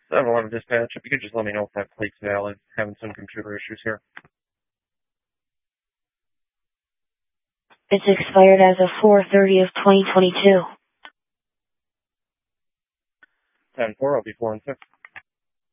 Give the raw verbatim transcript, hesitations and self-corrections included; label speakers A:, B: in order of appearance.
A: seven eleven dispatch, if you could just let me know if that plate's valid. Having some computer issues here.
B: It's expired as of four thirty of twenty twenty-two.
A: ten four, I'll be four and six.